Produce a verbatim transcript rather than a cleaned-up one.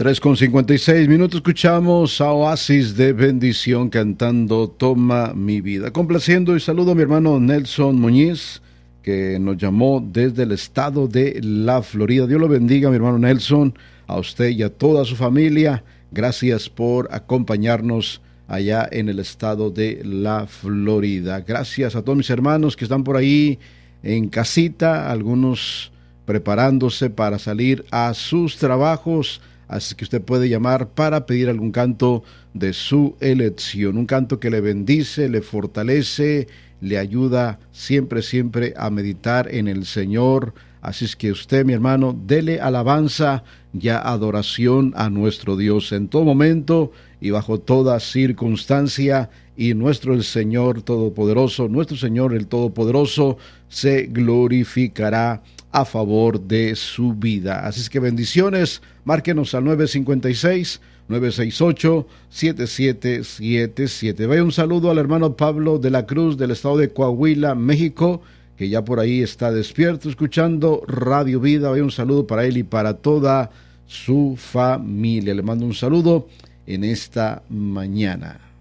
tres con cincuenta y seis minutos, escuchamos a Oasis de Bendición cantando Toma mi vida. Complaciendo y saludo a mi hermano Nelson Muñiz, que nos llamó desde el estado de la Florida. Dios lo bendiga, mi hermano Nelson, a usted y a toda su familia. Gracias por acompañarnos allá en el estado de la Florida. Gracias a todos mis hermanos que están por ahí en casita, algunos preparándose para salir a sus trabajos. Así que usted puede llamar para pedir algún canto de su elección, un canto que le bendice, le fortalece, le ayuda siempre, siempre a meditar en el Señor. Así es que usted, mi hermano, dele alabanza y adoración a nuestro Dios en todo momento y bajo toda circunstancia, y nuestro el Señor Todopoderoso, nuestro Señor el Todopoderoso, se glorificará a favor de su vida. Así es que bendiciones, márquenos al nueve cinco seis, nueve seis ocho, siete siete siete siete. Vaya un saludo al hermano Pablo de la Cruz del estado de Coahuila, México, que ya por ahí está despierto escuchando Radio Vida. Vaya un saludo para él y para toda su familia. Le mando un saludo en esta mañana.